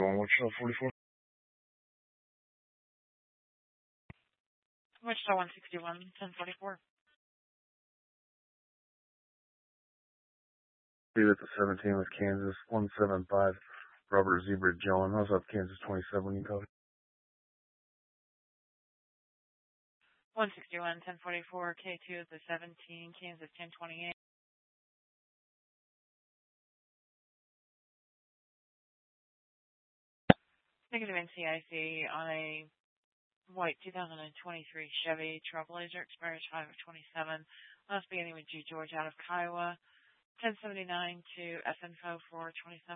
Wichita 44. Wichita 161, 1044. Be at the 17 with Kansas 175. Robert Zebra John. How's up, Kansas 27? You copy? 161, 1044. K2 at the 17, Kansas 1028. Negative NCIC on a white 2023 Chevy Trailblazer, expires 5 of 27. Last beginning with G. George out of Kiowa. 1079 to SNFO 427.